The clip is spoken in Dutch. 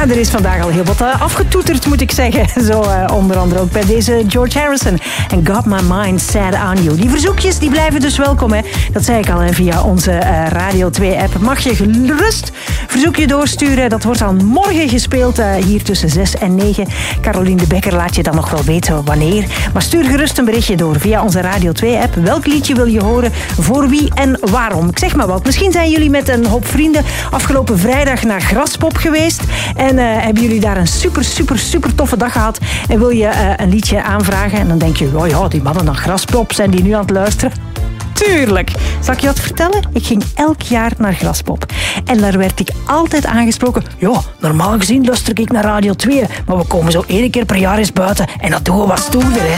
er is vandaag al heel wat afgetoeterd, moet ik zeggen. Zo onder andere ook bij deze George Harrison. En Got My Mind Set On You. Die verzoekjes die blijven dus welkom. Hè. Dat zei ik al, hè, via onze Radio 2-app. Mag je gerust verzoekje doorsturen. Dat wordt dan morgen gespeeld hier tussen 6 en 9. Caroline de Bekker laat je dan nog wel weten wanneer. Maar stuur gerust een berichtje door via onze Radio 2-app. Welk liedje wil je horen? Voor wie en waarom? Ik zeg maar wat. Misschien zijn jullie met een hoop vrienden afgelopen vrijdag naar Graspop geweest. En hebben jullie daar een super toffe dag gehad. En wil je een liedje aanvragen. En dan denk je, oh ja, die mannen naar Graspop, zijn die nu aan het luisteren? Tuurlijk. Zal ik je wat vertellen? Ik ging elk jaar naar Graspop. En daar werd ik altijd aangesproken. Ja, normaal gezien luister ik naar Radio 2. Maar we komen zo 1 keer per jaar eens buiten. En dat doen we wat stoerder, hè.